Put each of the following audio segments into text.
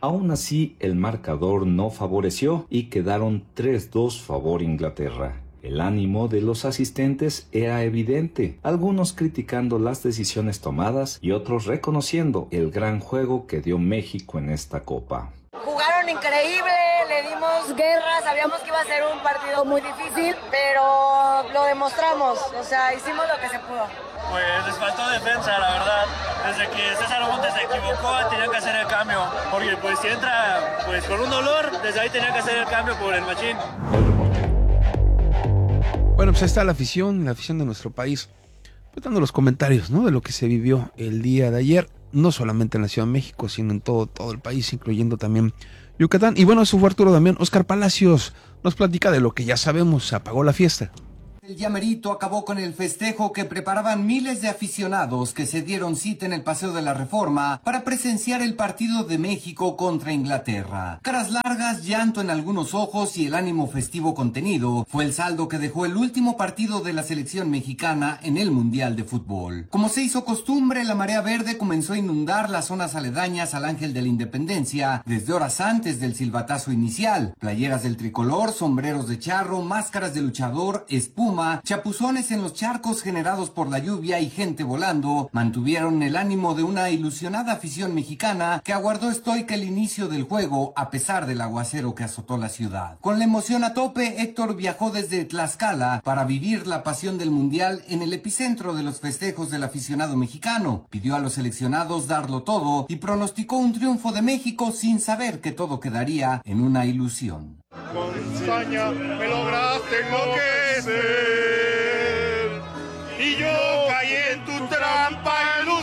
Aún así, el marcador no favoreció y quedaron 3-2 favor Inglaterra. El ánimo de los asistentes era evidente, algunos criticando las decisiones tomadas y otros reconociendo el gran juego que dio México en esta Copa. Jugaron increíble, le dimos guerra, sabíamos que iba a ser un partido muy difícil, pero lo demostramos, o sea, hicimos lo que se pudo. Pues les faltó defensa, la verdad. Desde que César Montes se equivocó, tenían que hacer el cambio, porque pues si entra pues con un dolor, desde ahí tenían que hacer el cambio por el machín. Bueno, pues ahí está la afición de nuestro país, pues dando los comentarios, ¿no?, de lo que se vivió el día de ayer, no solamente en la Ciudad de México, sino en todo el país, incluyendo también Yucatán. Y bueno, eso fue Arturo Damián. Óscar Palacios nos platica de lo que ya sabemos, se apagó la fiesta. El llamerito acabó con el festejo que preparaban miles de aficionados que se dieron cita en el Paseo de la Reforma para presenciar el partido de México contra Inglaterra. Caras largas, llanto en algunos ojos y el ánimo festivo contenido fue el saldo que dejó el último partido de la selección mexicana en el Mundial de Fútbol. Como se hizo costumbre, la marea verde comenzó a inundar las zonas aledañas al Ángel de la Independencia desde horas antes del silbatazo inicial. Playeras del tricolor, sombreros de charro, máscaras de luchador, espuma, chapuzones en los charcos generados por la lluvia y gente volando mantuvieron el ánimo de una ilusionada afición mexicana que aguardó estoica el inicio del juego a pesar del aguacero que azotó la ciudad. Con la emoción a tope, Héctor viajó desde Tlaxcala para vivir la pasión del mundial en el epicentro de los festejos del aficionado mexicano. Pidió a los seleccionados darlo todo y pronosticó un triunfo de México sin saber que todo quedaría en una ilusión. Con cizaña me lograste enloquecer y yo caí en tu trampa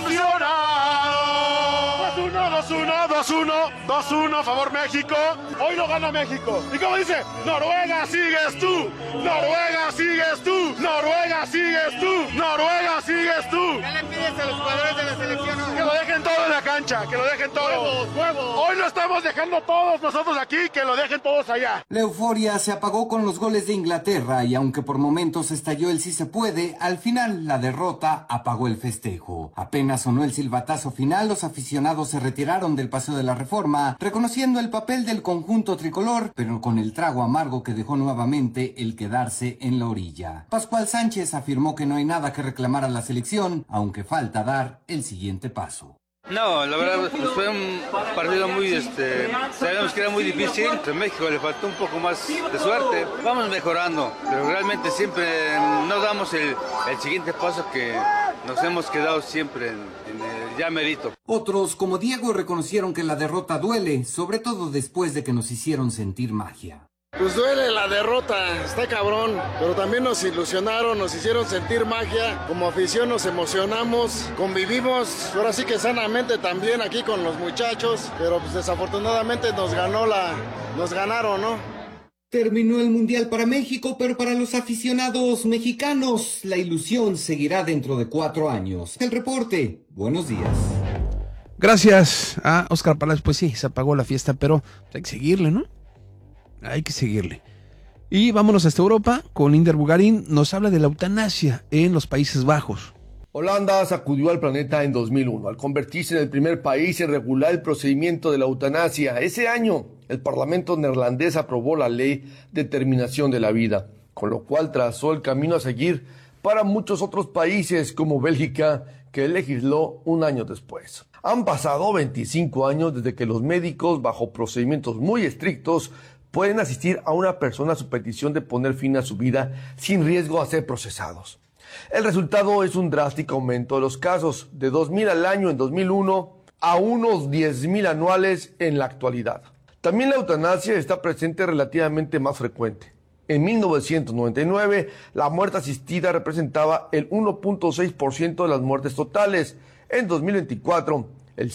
ilusionado. 2-1, favor México. Hoy lo gana México. ¿Y cómo dice? Noruega, sigues tú. Noruega, sigues tú. Noruega, sigues tú. Noruega, sigues tú. ¿Qué le pides a los jugadores de la selección? Que lo dejen todo en la cancha, que lo dejen todo. Huevos. Hoy lo estamos dejando todos nosotros aquí, que lo dejen todos allá. La euforia se apagó con los goles de Inglaterra y aunque por momentos estalló el sí se puede, al final la derrota apagó el festejo. Apenas sonó el silbatazo final, los aficionados se retiraron del Paseo de la Reforma, reconociendo el papel del conjunto tricolor, pero con el trago amargo que dejó nuevamente el quedarse en la orilla. Pascual Sánchez afirmó que no hay nada que reclamar a la selección, aunque falta dar el siguiente paso. No, la verdad pues fue un partido muy, sabíamos que era muy difícil. A México le faltó un poco más de suerte. Vamos mejorando, pero realmente siempre no damos el siguiente paso que nos hemos quedado siempre en el ya merito. Otros, como Diego, reconocieron que la derrota duele, sobre todo después de que nos hicieron sentir magia. Pues duele la derrota, está cabrón, pero también nos ilusionaron, nos hicieron sentir magia, como afición nos emocionamos, convivimos, ahora sí que sanamente también aquí con los muchachos, pero pues desafortunadamente nos ganaron, ¿no? Terminó el Mundial para México, pero para los aficionados mexicanos, la ilusión seguirá dentro de 4 años. El reporte, buenos días. Gracias a Óscar Palacios. Pues sí, se apagó la fiesta, pero hay que seguirle, ¿no? Hay que seguirle. Y vámonos hasta Europa con Inder Bugarín. Nos habla de la eutanasia en los Países Bajos. Holanda sacudió al planeta en 2001 al convertirse en el primer país en regular el procedimiento de la eutanasia. Ese año, el Parlamento neerlandés aprobó la ley de terminación de la vida, con lo cual trazó el camino a seguir para muchos otros países como Bélgica, que legisló un año después. Han pasado 25 años desde que los médicos, bajo procedimientos muy estrictos, pueden asistir a una persona a su petición de poner fin a su vida sin riesgo a ser procesados. El resultado es un drástico aumento de los casos, de 2.000 al año en 2001 a unos 10.000 anuales en la actualidad. También la eutanasia está presente relativamente más frecuente. En 1999, la muerte asistida representaba el 1.6% de las muertes totales. En 2024, el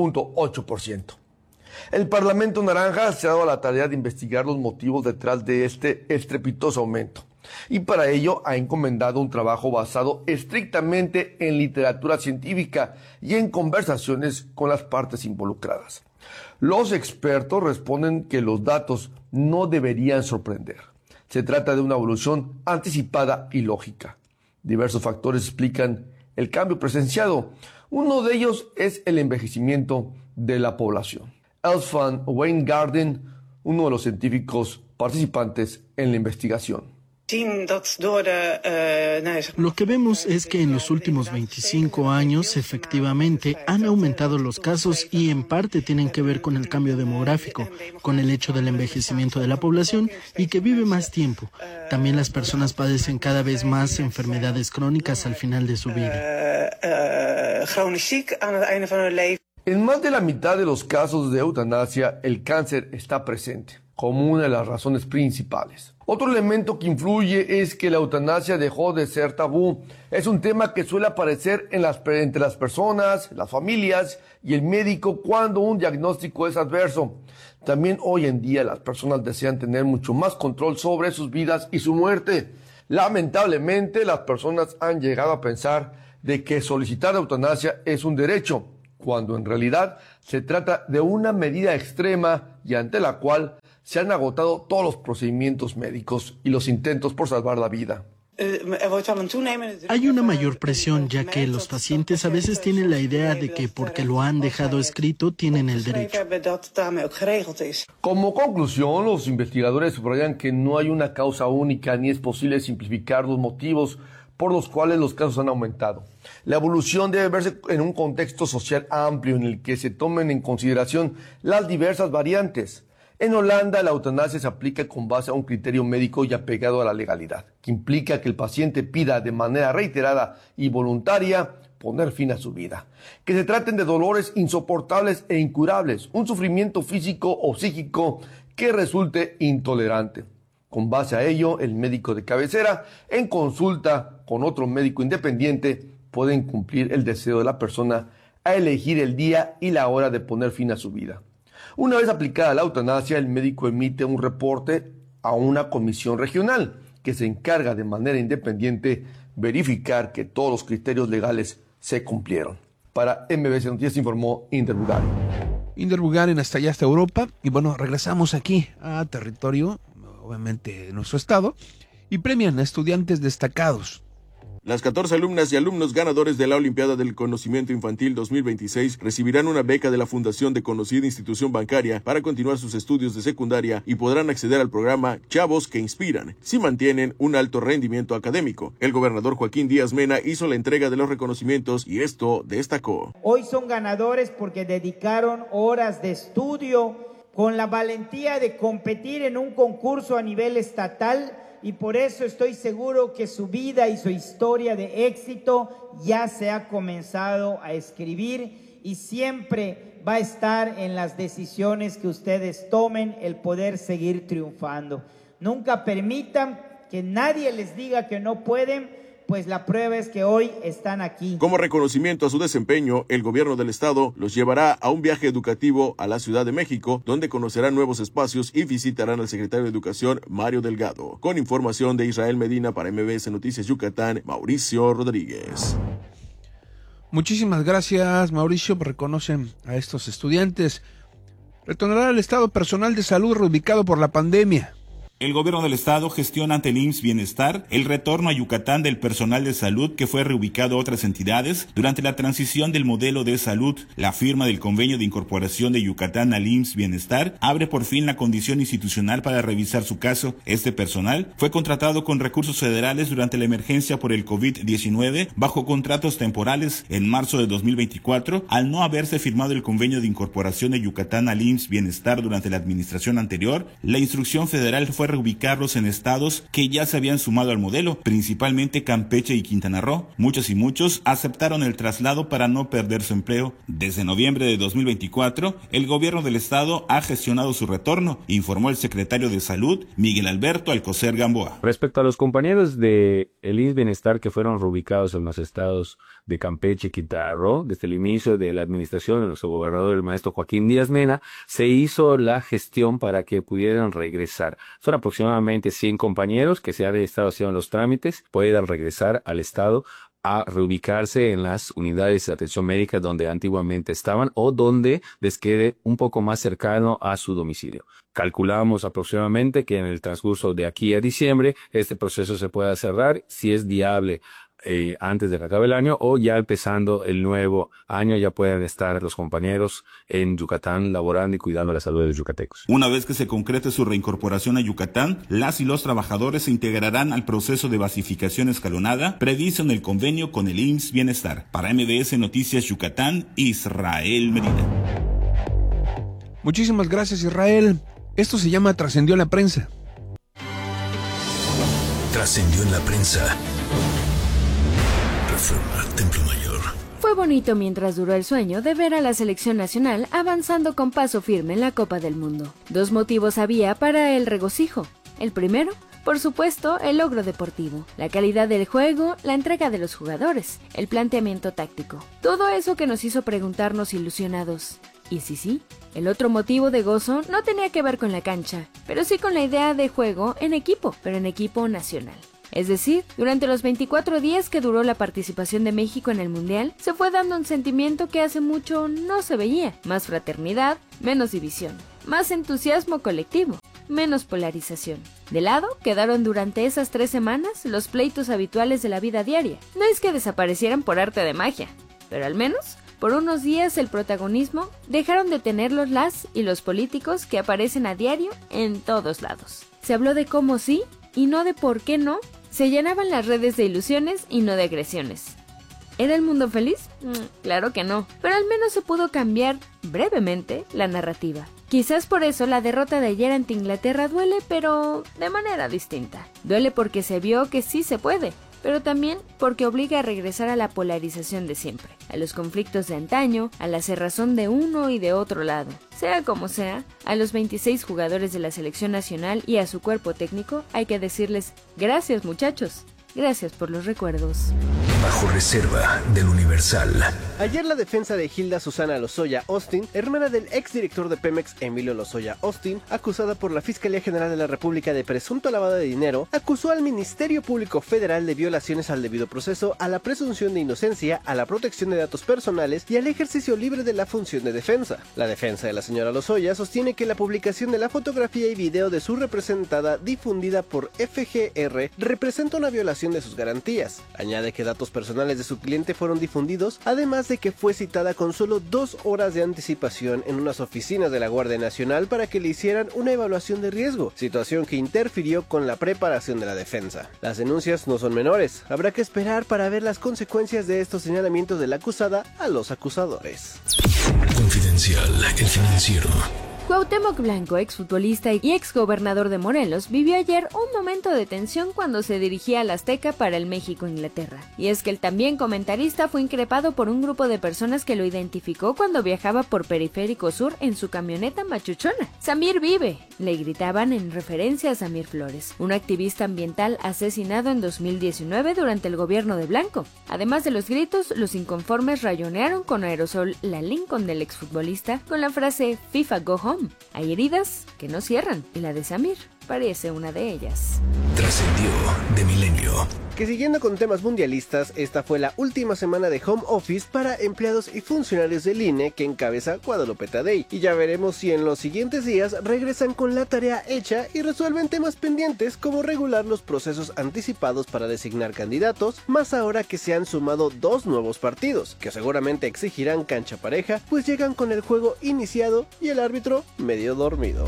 5.8%. El Parlamento Naranja se ha dado a la tarea de investigar los motivos detrás de este estrepitoso aumento, y para ello ha encomendado un trabajo basado estrictamente en literatura científica y en conversaciones con las partes involucradas. Los expertos responden que los datos no deberían sorprender. Se trata de una evolución anticipada y lógica. Diversos factores explican el cambio presenciado. Uno de ellos es el envejecimiento de la población. Elfan Weingarten, uno de los científicos participantes en la investigación. Lo que vemos es que en los últimos 25 años efectivamente han aumentado los casos y en parte tienen que ver con el cambio demográfico, con el hecho del envejecimiento de la población y que vive más tiempo. También las personas padecen cada vez más enfermedades crónicas al final de su vida. En más de la mitad de los casos de eutanasia, el cáncer está presente como una de las razones principales. Otro elemento que influye es que la eutanasia dejó de ser tabú. Es un tema que suele aparecer entre las personas, las familias y el médico cuando un diagnóstico es adverso. También hoy en día las personas desean tener mucho más control sobre sus vidas y su muerte. Lamentablemente, las personas han llegado a pensar de que solicitar eutanasia es un derecho, cuando en realidad se trata de una medida extrema y ante la cual se han agotado todos los procedimientos médicos y los intentos por salvar la vida. Hay una mayor presión, ya que los pacientes a veces tienen la idea de que porque lo han dejado escrito tienen el derecho. Como conclusión, los investigadores subrayan que no hay una causa única ni es posible simplificar los motivos por los cuales los casos han aumentado. La evolución debe verse en un contexto social amplio en el que se tomen en consideración las diversas variantes. En Holanda, la eutanasia se aplica con base a un criterio médico y apegado a la legalidad, que implica que el paciente pida de manera reiterada y voluntaria poner fin a su vida. Que se traten de dolores insoportables e incurables, un sufrimiento físico o psíquico que resulte intolerante. Con base a ello, el médico de cabecera, en consulta con otro médico independiente, pueden cumplir el deseo de la persona a elegir el día y la hora de poner fin a su vida. Una vez aplicada la eutanasia, el médico emite un reporte a una comisión regional que se encarga de manera independiente verificar que todos los criterios legales se cumplieron. Para MBC Noticias informó Inder Bugari. Inder Bugari hasta allá, hasta Europa. Y bueno, regresamos aquí a territorio, obviamente de nuestro estado, y premian a estudiantes destacados. Las 14 alumnas y alumnos ganadores de la Olimpiada del Conocimiento Infantil 2026 recibirán una beca de la Fundación de conocida institución bancaria para continuar sus estudios de secundaria y podrán acceder al programa Chavos que Inspiran si mantienen un alto rendimiento académico. El gobernador Joaquín Díaz Mena hizo la entrega de los reconocimientos y esto destacó. Hoy son ganadores porque dedicaron horas de estudio con la valentía de competir en un concurso a nivel estatal. Y por eso estoy seguro que su vida y su historia de éxito ya se ha comenzado a escribir y siempre va a estar en las decisiones que ustedes tomen el poder seguir triunfando. Nunca permitan que nadie les diga que no pueden, pues la prueba es que hoy están aquí. Como reconocimiento a su desempeño, el gobierno del estado los llevará a un viaje educativo a la Ciudad de México, donde conocerán nuevos espacios y visitarán al secretario de Educación, Mario Delgado. Con información de Israel Medina para MBS Noticias Yucatán, Mauricio Rodríguez. Muchísimas gracias, Mauricio. Reconocen a estos estudiantes. Retornará el estado personal de salud reubicado por la pandemia. El gobierno del estado gestiona ante el IMSS Bienestar el retorno a Yucatán del personal de salud que fue reubicado a otras entidades durante la transición del modelo de salud. La firma del convenio de incorporación de Yucatán al IMSS Bienestar abre por fin la condición institucional para revisar su caso. Este personal fue contratado con recursos federales durante la emergencia por el COVID-19 bajo contratos temporales en marzo de 2024. Al no haberse firmado el convenio de incorporación de Yucatán al IMSS Bienestar durante la administración anterior, la instrucción federal fue reubicarlos en estados que ya se habían sumado al modelo, principalmente Campeche y Quintana Roo. Muchos y muchos aceptaron el traslado para no perder su empleo. Desde noviembre de 2024, el gobierno del estado ha gestionado su retorno, informó el secretario de Salud, Miguel Alberto Alcocer Gamboa. Respecto a los compañeros de el IMSS Bienestar que fueron reubicados en los estados de Campeche y Quintana Roo, desde el inicio de la administración de nuestro gobernador, el maestro Joaquín Díaz Mena, se hizo la gestión para que pudieran regresar. Son aproximadamente 100 compañeros que se han estado haciendo los trámites, puedan regresar al estado a reubicarse en las unidades de atención médica donde antiguamente estaban o donde les quede un poco más cercano a su domicilio. Calculamos aproximadamente que en el transcurso de aquí a diciembre este proceso se pueda cerrar si es viable antes de que acabe el año, o ya empezando el nuevo año ya pueden estar los compañeros en Yucatán laborando y cuidando la salud de los yucatecos. Una vez que se concrete su reincorporación a Yucatán, las y los trabajadores se integrarán al proceso de basificación escalonada previsto en el convenio con el IMSS Bienestar. Para MBS Noticias Yucatán, Israel Medina. Muchísimas gracias, Israel. Esto se llama Trascendió en la Prensa. Trascendió en la prensa. Reforma, Templo Mayor. Fue bonito mientras duró el sueño de ver a la selección nacional avanzando con paso firme en la Copa del Mundo. 2 motivos había para el regocijo. El primero, por supuesto, el logro deportivo, la calidad del juego, la entrega de los jugadores, el planteamiento táctico. Todo eso que nos hizo preguntarnos ilusionados. ¿Y sí? El otro motivo de gozo no tenía que ver con la cancha, pero sí con la idea de juego en equipo, pero en equipo nacional. Es decir, durante los 24 días que duró la participación de México en el Mundial, se fue dando un sentimiento que hace mucho no se veía. Más fraternidad, menos división. Más entusiasmo colectivo, menos polarización. De lado quedaron durante esas 3 semanas los pleitos habituales de la vida diaria. No es que desaparecieran por arte de magia, pero al menos por unos días el protagonismo dejaron de tenerlos las y los políticos que aparecen a diario en todos lados. Se habló de cómo sí y no de por qué no. Se llenaban las redes de ilusiones y no de agresiones. ¿Era el mundo feliz? Claro que no, pero al menos se pudo cambiar brevemente la narrativa. Quizás por eso la derrota de ayer ante Inglaterra duele, pero de manera distinta. Duele porque se vio que sí se puede, pero también porque obliga a regresar a la polarización de siempre, a los conflictos de antaño, a la cerrazón de uno y de otro lado. Sea como sea, a los 26 jugadores de la selección nacional y a su cuerpo técnico hay que decirles gracias, muchachos. Gracias por los recuerdos. Bajo reserva del Universal. Ayer la defensa de Hilda Susana Lozoya Austin, hermana del exdirector de Pemex Emilio Lozoya Austin, acusada por la Fiscalía General de la República de presunto lavado de dinero, acusó al Ministerio Público Federal de violaciones al debido proceso, a la presunción de inocencia, a la protección de datos personales y al ejercicio libre de la función de defensa. La defensa de la señora Lozoya sostiene que la publicación de la fotografía y video de su representada difundida por FGR representa una violación de sus garantías. Añade que datos personales de su cliente fueron difundidos, además de que fue citada con solo 2 horas de anticipación en unas oficinas de la Guardia Nacional para que le hicieran una evaluación de riesgo, situación que interfirió con la preparación de la defensa. Las denuncias no son menores, habrá que esperar para ver las consecuencias de estos señalamientos de la acusada a los acusadores. Confidencial, El Financiero. Cuauhtémoc Blanco, exfutbolista y exgobernador de Morelos, vivió ayer un momento de tensión cuando se dirigía al Azteca para el México-Inglaterra. Y es que el también comentarista fue increpado por un grupo de personas que lo identificó cuando viajaba por Periférico Sur en su camioneta machuchona. ¡Samir vive!, le gritaban en referencia a Samir Flores, un activista ambiental asesinado en 2019 durante el gobierno de Blanco. Además de los gritos, los inconformes rayonearon con aerosol la Lincoln del exfutbolista con la frase FIFA Go Home. Hay heridas que no cierran y la de Samir parece una de ellas. Trascendió de Milenio. Que siguiendo con temas mundialistas, esta fue la última semana de home office para empleados y funcionarios del INE que encabeza Guadalupe Tadei, y ya veremos si en los siguientes días regresan con la tarea hecha y resuelven temas pendientes como regular los procesos anticipados para designar candidatos, más ahora que se han sumado 2 nuevos partidos, que seguramente exigirán cancha pareja, pues llegan con el juego iniciado y el árbitro medio dormido.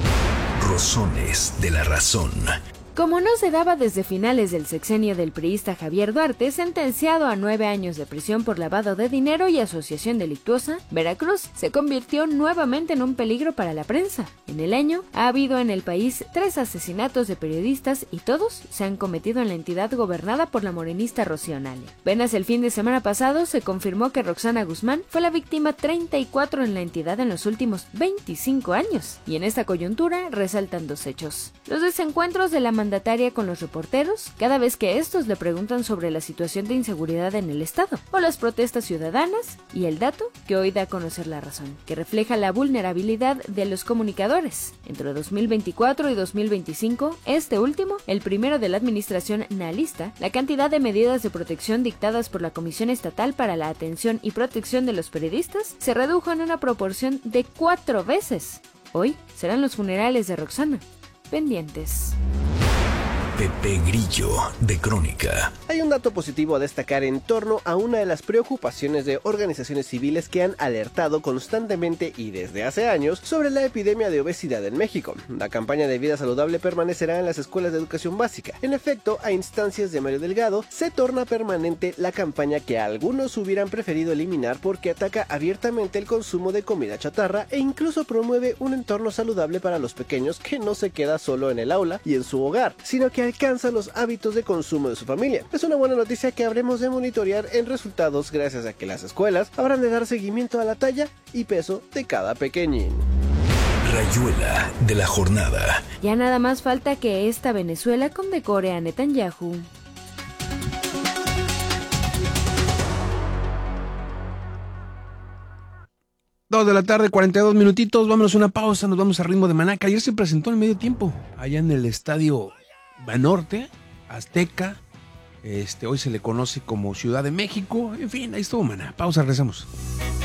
Rozones de la razón. Como no se daba desde finales del sexenio del priista Javier Duarte, sentenciado a 9 años de prisión por lavado de dinero y asociación delictuosa, Veracruz se convirtió nuevamente en un peligro para la prensa. En el año ha habido en el país 3 asesinatos de periodistas y todos se han cometido en la entidad gobernada por la morenista Rocío Nale. Apenas el fin de semana pasado se confirmó que Roxana Guzmán fue la víctima 34 en la entidad en los últimos 25 años, y en esta coyuntura resaltan 2 hechos: los desencuentros de la mandataria con los reporteros cada vez que estos le preguntan sobre la situación de inseguridad en el estado, o las protestas ciudadanas, y el dato que hoy da a conocer La Razón, que refleja la vulnerabilidad de los comunicadores. Entre 2024 y 2025, este último, el primero de la administración nalista, la cantidad de medidas de protección dictadas por la Comisión Estatal para la Atención y Protección de los Periodistas se redujo en una proporción de 4 veces. Hoy serán los funerales de Roxana. Pendientes. Pepe Grillo de Crónica. Hay un dato positivo a destacar en torno a una de las preocupaciones de organizaciones civiles que han alertado constantemente y desde hace años sobre la epidemia de obesidad en México. La campaña de vida saludable permanecerá en las escuelas de educación básica. En efecto, a instancias de Mario Delgado, se torna permanente la campaña que algunos hubieran preferido eliminar porque ataca abiertamente el consumo de comida chatarra e incluso promueve un entorno saludable para los pequeños que no se queda solo en el aula y en su hogar, sino que alcanza los hábitos de consumo de su familia. Es una buena noticia que habremos de monitorear en resultados gracias a que las escuelas habrán de dar seguimiento a la talla y peso de cada pequeñín. Rayuela de la jornada. Ya nada más falta que esta Venezuela condecore a Netanyahu. Dos de la tarde, 42 minutitos, vámonos a una pausa, nos vamos a ritmo de Manaca. Ayer se presentó en el medio tiempo, allá en el estadio Banorte, Azteca, hoy se le conoce como Ciudad de México, en fin, ahí estuvo Maná. Pausa, regresamos.